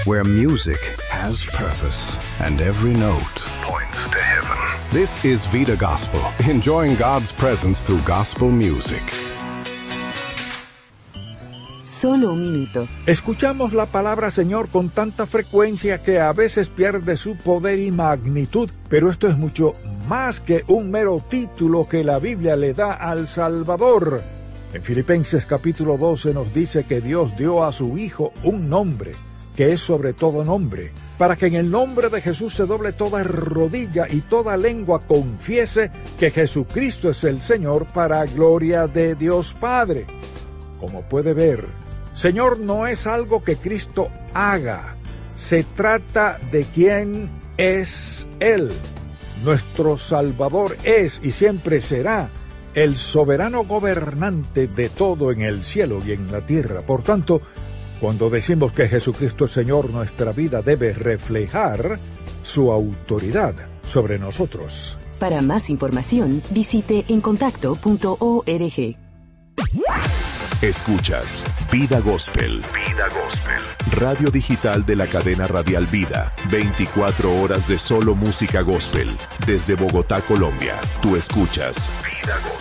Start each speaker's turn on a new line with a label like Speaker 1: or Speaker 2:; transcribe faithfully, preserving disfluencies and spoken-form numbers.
Speaker 1: where music has purpose and every note points to heaven. This is Vida Gospel, enjoying God's presence through gospel music.
Speaker 2: Solo un minuto.
Speaker 3: Escuchamos la palabra Señor con tanta frecuencia que a veces pierde su poder y magnitud, pero esto es mucho más que un mero título que la Biblia le da al Salvador. En Filipenses capítulo doce nos dice que Dios dio a su Hijo un nombre, que es sobre todo nombre, para que en el nombre de Jesús se doble toda rodilla y toda lengua confiese que Jesucristo es el Señor, para gloria de Dios Padre. Como puede ver, Señor no es algo que Cristo haga, se trata de quién es Él. Nuestro Salvador es y siempre será el soberano gobernante de todo en el cielo y en la tierra. Por tanto, cuando decimos que Jesucristo es Señor, nuestra vida debe reflejar su autoridad sobre nosotros.
Speaker 2: Para más información, visite encontacto punto org.
Speaker 4: Escuchas Vida Gospel. Vida Gospel. Radio digital de la cadena radial Vida. veinticuatro horas de solo música gospel. Desde Bogotá, Colombia. Tú escuchas Vida Gospel.